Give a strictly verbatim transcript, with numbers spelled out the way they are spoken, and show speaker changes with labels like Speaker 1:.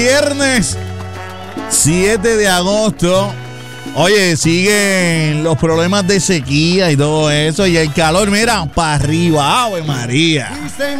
Speaker 1: Viernes siete de agosto. Oye, siguen los problemas de sequía y todo eso. Y el calor, mira, para arriba. ¡Ave María!